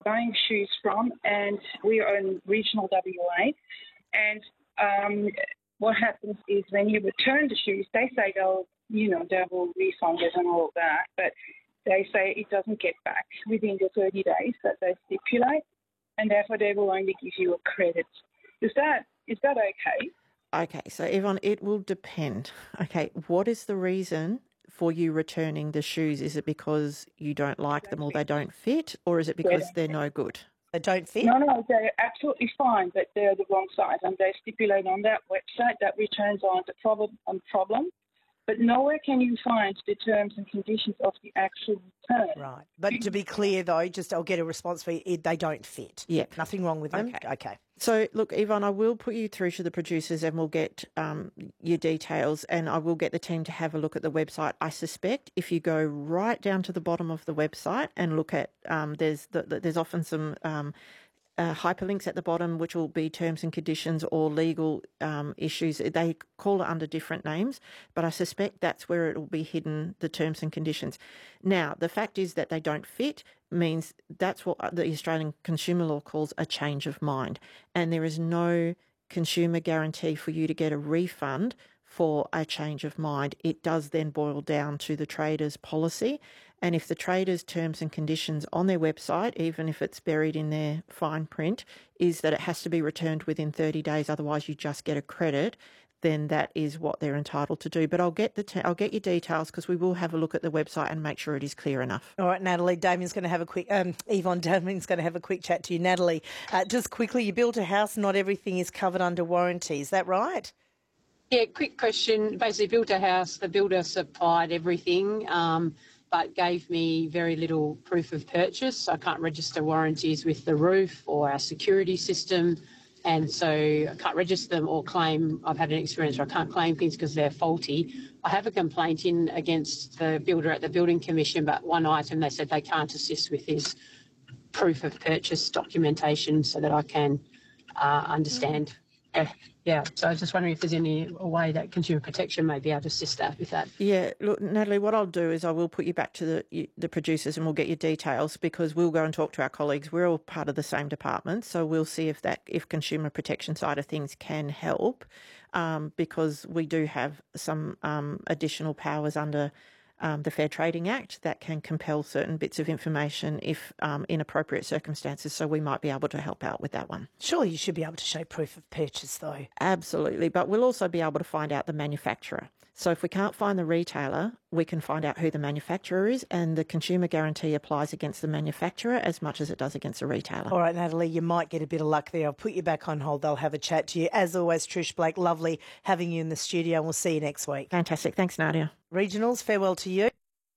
buying shoes from, and we are in regional WA. And what happens is when you return the shoes, they say they will refund it and all of that, but they say it doesn't get back within the 30 days that they stipulate, and therefore they will only give you a credit. Is that okay? Okay, so Yvonne, it will depend. Okay, what is the reason for you returning the shoes? Is it because you don't like them or they don't fit, or is it because they're no good? They don't fit? No, they're absolutely fine, but they're the wrong size, and they stipulate on that website that returns aren't a problem. But nowhere can you find the terms and conditions of the actual return. Right. But to be clear, though, I'll get a response for you. They don't fit. Yeah. Nothing wrong with them? Okay. So, look, Yvonne, I will put you through to the producers and we'll get your details, and I will get the team to have a look at the website. I suspect if you go right down to the bottom of the website and look at, there's often some hyperlinks at the bottom, which will be terms and conditions or legal issues. They call it under different names, but I suspect that's where it will be hidden, the terms and conditions. Now, the fact is that they don't fit means that's what the Australian consumer law calls a change of mind. And there is no consumer guarantee for you to get a refund for a change of mind. It does then boil down to the trader's policy. And if the trader's terms and conditions on their website, even if it's buried in their fine print, is that it has to be returned within 30 days, otherwise you just get a credit, then that is what they're entitled to do. But I'll get your details, because we will have a look at the website and make sure it is clear enough. All right, Natalie, Damien's going to have a quick, Yvonne, Damien's going to have a quick chat to you. Natalie, just quickly, you built a house, not everything is covered under warranty, is that right? Yeah, quick question. Basically built a house, the builder supplied everything, but gave me very little proof of purchase. I can't register warranties with the roof or our security system, and so I can't register them or claim. I've had an experience where I can't claim things because they're faulty. I have a complaint in against the builder at the Building Commission, but one item they said they can't assist with is proof of purchase documentation so that I can understand. Yeah, so I was just wondering if there's any way that Consumer Protection may be able to assist that with that. Yeah, look, Natalie, what I'll do is I will put you back to the producers and we'll get your details, because we'll go and talk to our colleagues. We're all part of the same department, so we'll see if Consumer Protection side of things can help, because we do have some additional powers under the Fair Trading Act that can compel certain bits of information if in appropriate circumstances, so we might be able to help out with that one. Surely you should be able to show proof of purchase, though. Absolutely, but we'll also be able to find out the manufacturer. So if we can't find the retailer, we can find out who the manufacturer is, and the consumer guarantee applies against the manufacturer as much as it does against the retailer. All right, Natalie, you might get a bit of luck there. I'll put you back on hold. They'll have a chat to you. As always, Trish Blake, lovely having you in the studio, and we'll see you next week. Fantastic. Thanks, Nadia. Regionals, farewell to you.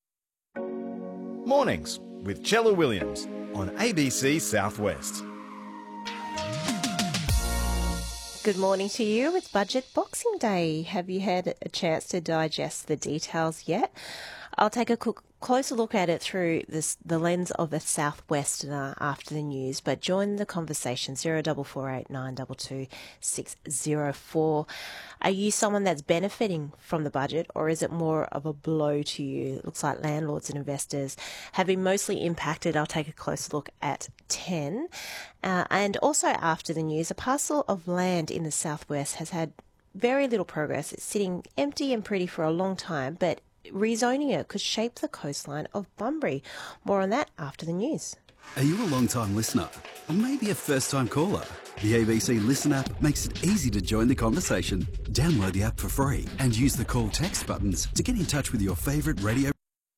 Mornings with Chella Williams on ABC Southwest. Good morning to you. It's Budget Boxing Day. Have you had a chance to digest the details yet? I'll take a closer look at it through the lens of a Southwesterner after the news, but join the conversation 0448 922 604. Are you someone that's benefiting from the budget, or is it more of a blow to you? It looks like landlords and investors have been mostly impacted. I'll take a closer look at 10. And also after the news, a parcel of land in the southwest has had very little progress. It's sitting empty and pretty for a long time, but rezoning it could shape the coastline of Bunbury. More on that after the news. Are you a long-time listener? Or maybe a first-time caller? The ABC Listen app makes it easy to join the conversation. Download the app for free and use the call text buttons to get in touch with your favourite radio.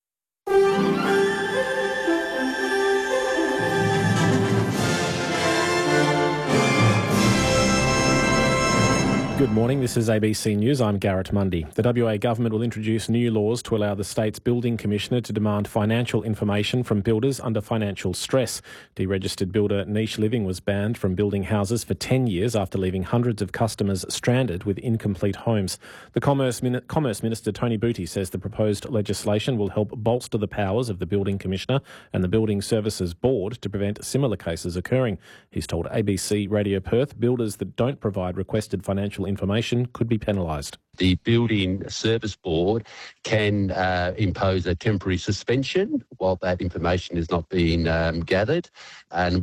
Good morning, this is ABC News. I'm Garrett Mundy. The WA government will introduce new laws to allow the state's building commissioner to demand financial information from builders under financial stress. Deregistered builder Niche Living was banned from building houses for 10 years after leaving hundreds of customers stranded with incomplete homes. The Commerce Minister Tony Booty says the proposed legislation will help bolster the powers of the building commissioner and the Building Services Board to prevent similar cases occurring. He's told ABC Radio Perth builders that don't provide requested financial information could be penalised. The Building Service Board can impose a temporary suspension while that information is not being gathered, and